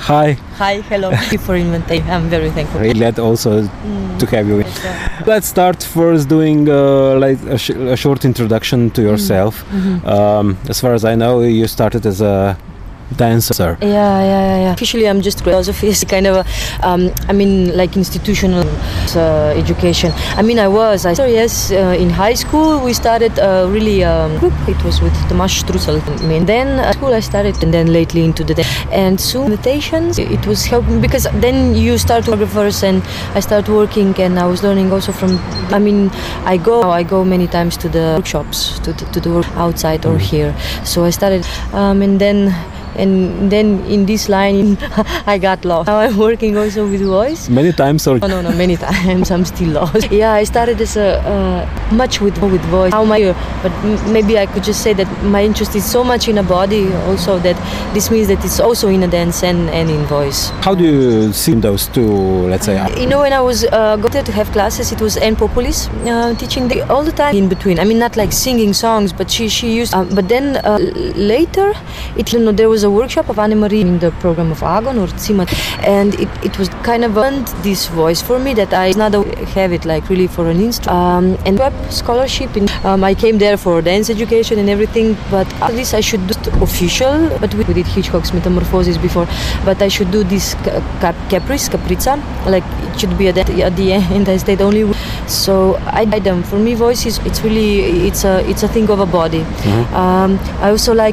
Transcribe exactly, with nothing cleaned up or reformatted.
Hi. Hi, hello. Thank you for inviting. I'm very thankful. Really glad also Mm. to have you. Yes, sir. Let's start first doing uh, like a, sh- a short introduction to yourself. Mhm. Um, as far as I know, you started as a dancer. Yeah, yeah, yeah, yeah. Officially, I'm just philosophy is kind of a, um, I mean, like institutional uh, education. I mean, I was. I so yes, uh, in high school we started a really um, group. It was with Tomasz Strusel. I mean, then at school I started, and then lately into the dance. And soon invitations. It was helping because then you start photographers, and I start working, and I was learning also from. I mean, I go, I go many times to the workshops, to the, to the work outside or here. So I started, um, and then. And then in this line, I got lost. Now I'm working also with voice. Many times or? No, no, no, many times. I'm still lost. Yeah, I started as a uh, much with with voice. Now my, but m- maybe I could just say that my interest is so much in a body also that this means that it's also in a dance and, and in voice. How do you see those two? Let's say. You know, when I was uh, going to have classes, it was Anne Populis uh, teaching the, all the time in between. I mean, not like singing songs, but she she used. Um, but then uh, later, it you know there was a workshop of Anne-Marie in the program of Agon or Zimat, and it, it was kind of earned this voice for me that I not have it like really for an instrument. Um, and web scholarship, in, um, I came there for dance education and everything, but after this I should do official, but we, we did Hitchcock's Metamorphosis before, but I should do this ca- ca- Caprice, Capriza, like it should be at the, at the end I stayed only. So I did them. For me, voice is, it's really, it's a, it's a thing of a body. Mhm. Um, I also like